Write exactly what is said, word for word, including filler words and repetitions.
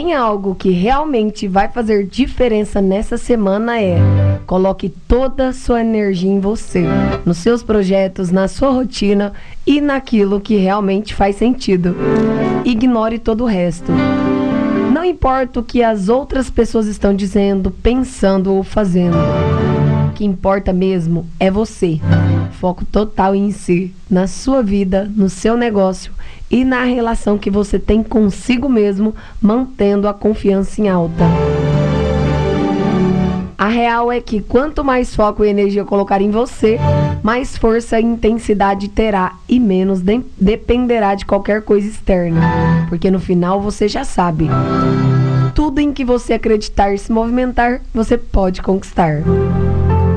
tem algo que realmente vai fazer diferença nessa semana é: coloque toda a sua energia em você, nos seus projetos, na sua rotina e naquilo que realmente faz sentido. Ignore todo o resto. Não importa o que as outras pessoas estão dizendo, pensando ou fazendo. O que importa mesmo é você. Foco total em si, na sua vida, no seu negócio e na relação que você tem consigo mesmo, mantendo a confiança em alta. A real é que quanto mais foco e energia colocar em você, mais força e intensidade terá e menos de- dependerá de qualquer coisa externa. Porque no final você já sabe, tudo em que você acreditar e se movimentar, você pode conquistar.